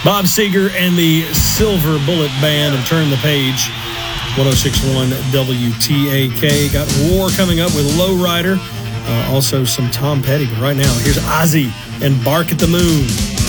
Bob Seger and the Silver Bullet Band have turned the page. 106.1 WTAK. Got War coming up with Lowrider. Also some Tom Petty. But right now, here's Ozzy and Bark at the Moon.